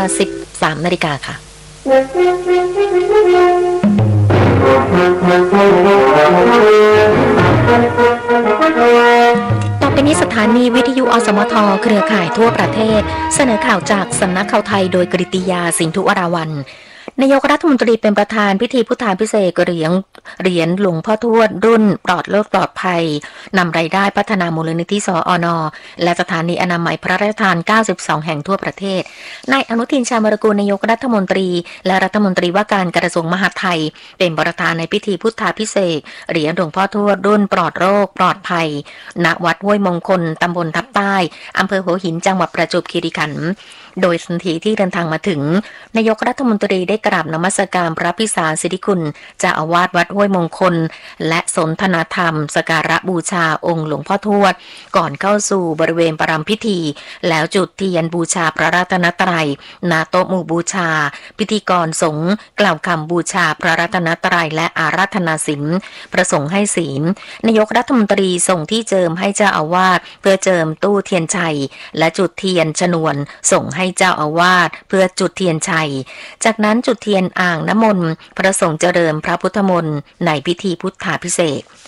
13 นาฬิกาค่ะต่อไปนี้สถานีวิทยุอสมทเครือข่ายทั่วประเทศเสนอข่าวจากสำนักข่าวไทยโดยกฤติยาสินธุวราวัลย์นายกรัฐมนตรีเป็นประธานพิธีพุทธาภิเษกเหรียญหลวงพ่อทวดรุ่นปลอดโรคปลอดภัยนำรายได้พัฒนามูลนิธิสอน.และสถานีอนามัยพระราชทาน92แห่งทั่วประเทศนายอนุทินชาญวิรากูลนายกรัฐมนตรีและรัฐมนตรีว่าการกระทรวงมหาดไทยเป็นประธานในพิธีพุทธาภิเษกเหรียญหลวงพ่อทวดรุ่นปลอดโรคปลอดภัยณวัดห้วยมงคลตำบลทับใต้อำเภอหัวหินจังหวัดประจวบคีรีขันธ์โดยทันทีที่เดินทางมาถึงนายกรัฐมนตรีได้กราบนมัสการพระพิสารสิทธิคุณเจ้าอาวาสวัดห้วยมงคลและสนทนาธรรมสักการะบูชาองค์หลวงพ่อทวดก่อนเข้าสู่บริเวณประรำพิธีแล้วจุดเทียนบูชาพระรัตนตรัยณโต๊ะหมู่บูชาพิธีกรสงฆ์กล่าวคำบูชาพระรัตนตรัยและอาราธนาศีลประสงค์ให้ศีลนายกรัฐมนตรีส่งที่เจิมให้เจ้าอาวาสเพื่อเจิมตู้เทียนชัยและจุดเทียนชนวนส่งให้เจ้าอาวาสเพื่อจุดเทียนชัยจากนั้นจุดเทียนอ่างน้ำมนต์พระสงฆ์เจริญพระพุทธมนต์ในพิธีพุทธาภิเษก